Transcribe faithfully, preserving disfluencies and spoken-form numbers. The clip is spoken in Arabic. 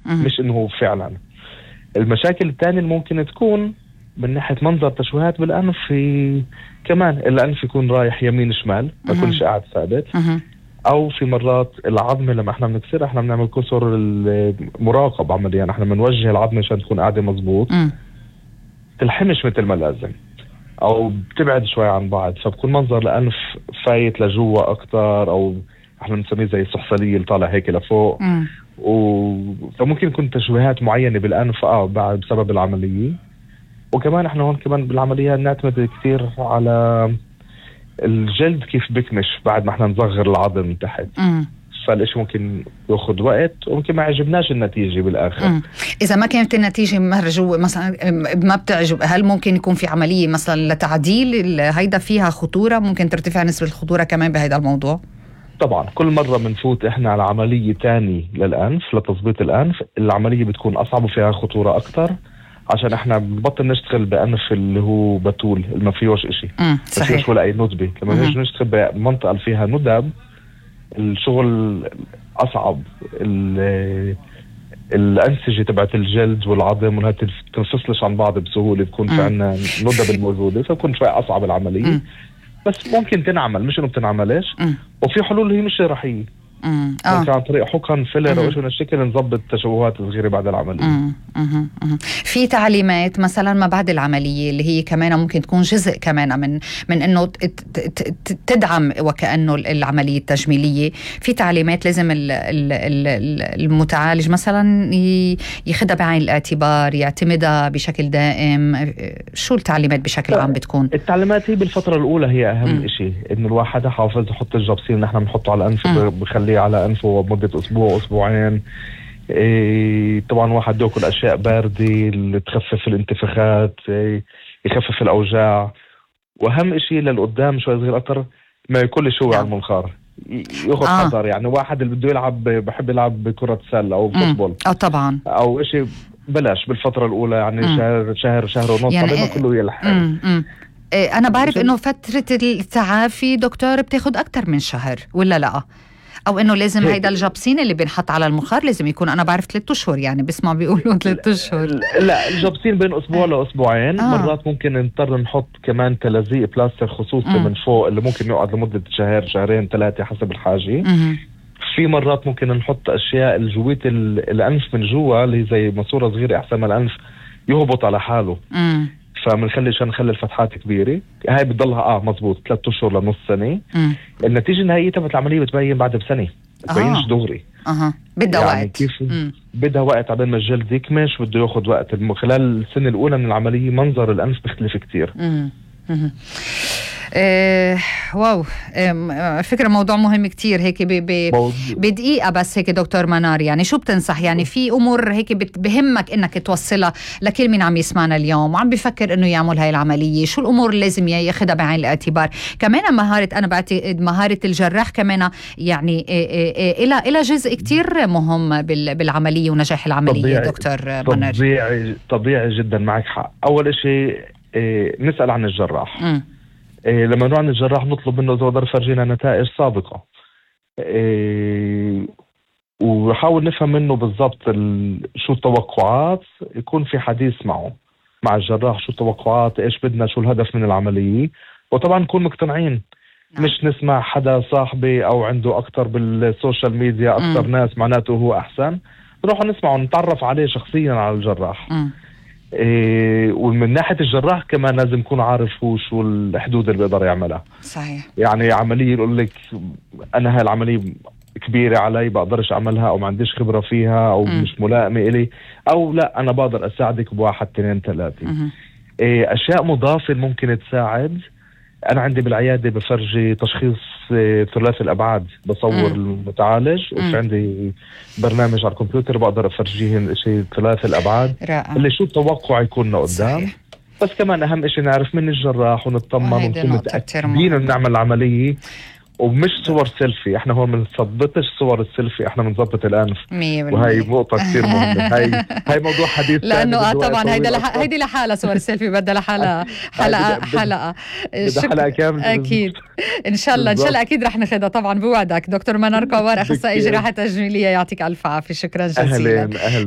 مش انه فعلا. المشاكل الثانية اللي ممكن تكون من ناحية منظر تشوهات بالأنف، في كمان الأنف يكون رايح يمين شمال، ما يكونش قاعد ثابت. أو في مرات العظمة لما احنا بنكسرها احنا بنعمل كسر المراقب عمليا، احنا بنوجه العظمة عشان تكون قاعدة مظبوط، تلحمش مثل ما لازم أو بتبعد شوي عن بعض، فبكون منظر الأنف فايت لجوا أكتر، أو احنا بنسميه زي الصحصلية طالع هيك لفوق. و... فممكن يكون تشويهات معينة بالأنف اه بعد بسبب العملية. وكمان احنا هون كمان بالعملية نعتمد كثير على الجلد كيف بكمش بعد ما احنا نصغر العظم من تحت. مم. فالاشي ممكن ياخذ وقت وممكن ما يعجبناش النتيجة بالآخر. مم. إذا ما كانت النتيجة مرجوة مثلا ما بتعجب، هل ممكن يكون في عملية مثلا لتعديل هيدا فيها خطورة؟ ممكن ترتفع نسبة الخطورة كمان بهذا الموضوع؟ طبعا كل مرة بنفوت احنا على عملية تاني للأنف لتظبيط الأنف، العملية بتكون أصعب وفيها خطورة أكتر، عشان احنا بنبطل نشتغل بأنف اللي هو بتول اللي ما فيهوش اشي، ما فيهوش ولا اي ندبة. لما نيجي نشتغل بمنطقة اللي فيها ندب الشغل أصعب، الأنسجة تبعت الجلد والعظم وانها تنفصلش عن بعض بسهولة، بكون في عنا ندب الموجودة، فبكون شوي أصعب العملية. بس ممكن تنعمل، مش انه بتنعملش. وفي حلول هي مش جراحيه، ممكن آه. عن طريق حقن فيلر او شيء من الشكل نظبط تشوهات صغيره بعد العمليه. مم. مم. مم. في تعليمات مثلا ما بعد العمليه اللي هي كمان ممكن تكون جزء كمان من من انه تدعم وكانه العمليه التجميليه، في تعليمات لازم المتعالج مثلا ياخذها بعين الاعتبار، يعتمدها بشكل دائم. شو التعليمات بشكل عام بتكون؟ التعليمات هي بالفتره الاولى هي اهم شيء، انه الواحد يحافظ يحط الجبسين نحن بنحطه على الانف، بخليه على أنفه مدة أسبوع أسبوعين. إيه طبعا واحد يأكل أشياء باردة اللي تخفف الانتفاخات، إيه يخفف الأوجاع. وأهم إشي للقدام شوي صغير أكتر ما ياكل شوي على المنخار، ياخذ آه. حذر. يعني واحد اللي بده يلعب بحب يلعب بكرة سلة أو فوتبول أو طبعا أو إشي بلاش بالفترة الأولى، يعني مم. شهر شهر شهر ونص يعني قبل ما كله يلحق. أنا بعرف إنه فترة التعافي دكتور بتاخد أكتر من شهر ولا لا؟ أو إنه لازم هيدا الجبسين اللي بنحط على المخار لازم يكون، أنا بعرف ثلاثة أشهر يعني بسمع بيقولوا ثلاثة أشهر. لا الجبسين بين أسبوع لأسبوعين. آه. مرات ممكن نضطر نحط كمان تلزيق بلاستر خصوصي من فوق اللي ممكن يقعد لمدة شهر شهرين ثلاثة حسب الحاجة. مم. في مرات ممكن نحط أشياء الجويت الأنف من جوا اللي زي ماسورة صغيرة أحسن ما الأنف يهبط على حاله. مم. فمنخلي عشان نخلي الفتحات كبيرة، هاي بتضلها اه مزبوط ثلاثة اشهر لنص سنة. مم. النتيجة النهائية تبعت العملية بتبين بعد بسنة، بتبينش آه. دغري. اها بدها يعني وقت، كيف بدها وقت عبين ما الجلد يكمش، بده ياخد وقت. خلال السنة الأولى من العملية منظر الأنف بيختلف كتير. مم. مم. إيه واو إيه فكرة موضوع مهم كتير هيك بدقيقة بس هيك دكتور منار، يعني شو بتنصح؟ يعني في أمور هيك بهمك إنك توصلها لكل من عم يسمعنا اليوم وعم بيفكر إنه يعمل هاي العملية، شو الأمور اللي لازم ياخدها بعين الاعتبار؟ كمان مهارة، أنا بعتقد مهارة الجراح كمان يعني إلى إلى جزء كتير مهم بالعملية ونجاح العملية. طبيعي دكتور منار. طبيعي طبيعي جدا، معك حق. أول شيء إيه نسأل عن الجراح. م. إيه لما نروح عند الجراح نطلب منه إذا قدر يفرجينا نتائج سابقة، إيه ونحاول نفهم منه بالضبط شو التوقعات، يكون في حديث معه مع الجراح شو التوقعات، إيش بدنا، شو الهدف من العملية. وطبعا نكون مقتنعين. نعم. مش نسمع حدا صاحبي أو عنده أكتر بالسوشيال ميديا أكتر م. ناس معناته هو أحسن، نروح نسمعه ونتعرف عليه شخصيا على الجراح. م. إيه ومن ناحية الجراح كمان لازم يكون عارف هو شو الحدود اللي بيقدر يعملها. صحيح. يعني عملية يقول لك أنا هاي العملية كبيرة علي بقدرش أعملها أو ما عنديش خبرة فيها أو م. مش ملائمة إلي، أو لا أنا بقدر أساعدك بواحد اثنين ثلاثة. إيه أشياء مضافة ممكن تساعد. أنا عندي بالعيادة بفرجي تشخيص ثلاثي الأبعاد، بصور مم. المتعالج، وفي عندي برنامج على الكمبيوتر بقدر أفرجيه شيء ثلاثي الأبعاد رائع. اللي شو التوقع يكون قدام. صحيح. بس كمان أهم شيء نعرف من الجراح ونطمن ونكون متأكدين إن نعمل العملية، ومش صور سيلفي. احنا هون ما بنظبطش صور السيلفي، احنا بنظبط الانف، وهي نقطه كثير مهمه. هاي هاي موضوع حديث لانه آه طبعا هيدا لح... هيدي لحالها صور السيلفي بدها لحالها حلقه حلقه بدها حلقه كامله. اكيد ان شاء الله ان شاء الله اكيد رح ناخذها طبعا بوعدك. دكتور منار كوار اخصائي جراحه تجميليه، يعطيك الف عافيه، شكرا جزيلا. اهلا اهلا.